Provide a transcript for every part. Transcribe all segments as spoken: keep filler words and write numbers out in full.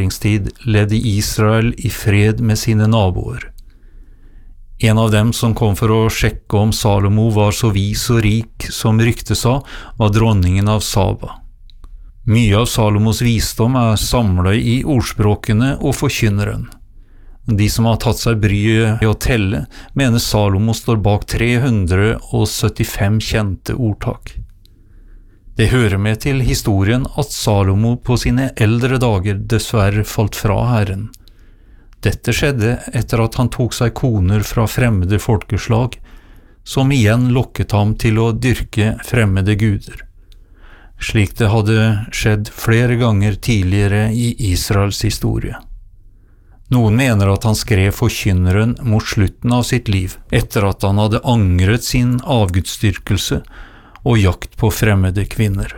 opplysningstid levde Israel i fred med sine naboer. En av dem som kom for å sjekke om Salomo var så vis og rik som ryktet sa, var dronningen av Saba. Mye av Salomos visdom er samlet i ordspråkene og forkynneren. De som har tatt seg bryet i å telle, mener Salomo står bak tre hundre syttifem kjente ordtak. Det hører med til historien at Salomo på sine eldre dager dessverre falt fra Herren. Dette skjedde etter at han tok seg koner fra fremmede folkeslag, som igjen lokket ham til å dyrke fremmede guder, slik det hadde skjedd flere ganger tidligere i Israels historie. Noen mener at han skrev forkynneren mot slutten av sitt liv, etter at han hadde angret sin avgudsdyrkelse og jakt på fremmede kvinner.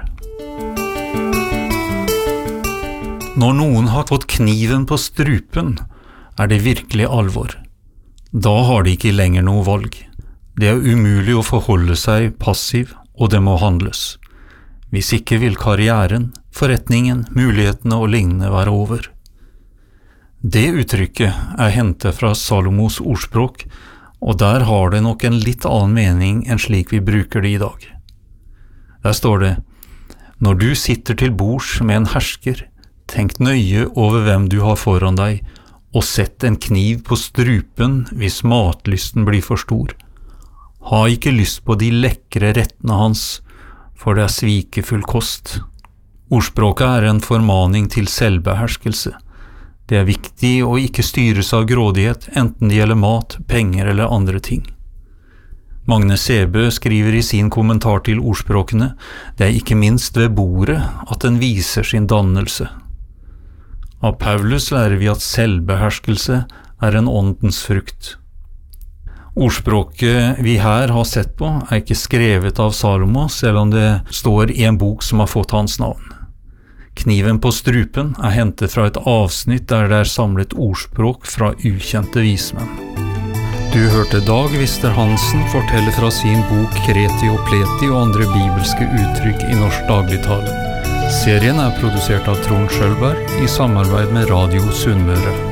Når noen har fått kniven på strupen, er det virkelig alvor. Da har de ikke lenger noe valg. Det er umulig å forholde seg passiv, og det må handles. Hvis ikke vil karrieren, forretningen, mulighetene og lignende være over. Det uttrykket er hentet fra Salomos ordspråk, og der har det nok en litt annen mening enn slik vi bruker det i dag. Der står det: Når du sitter til bords med en hersker, tenk nøye over hvem du har foran deg, og sett en kniv på strupen hvis matlysten blir for stor. Ha ikke lyst på de lekre rettene hans, for det er svikefull kost. Ordspråket er en formaning til selvbeherskelse. Det er viktig å ikke styres av grådighet, enten det gjelder mat, penger eller andre ting. Magne Sebø skriver i sin kommentar til ordspråkene: det er ikke minst ved bordet at den viser sin dannelse. Av Paulus lærer vi at selvbeherskelse er en åndens frukt. Ordspråket vi her har sett på er ikke skrevet av Salomo, selv om det står i en bok som har fått hans navn. Kniven på strupen er hentet fra et avsnitt der det er samlet ordspråk fra ukjente vismenn. Du hørte Dag Vister Hansen fortelle fra sin bok Kreti og Pleti og andre bibelske uttrykk i norsk dagligtale. Serien er produsert av Trond Schølberg i samarbeid med Radio Sunnmøre.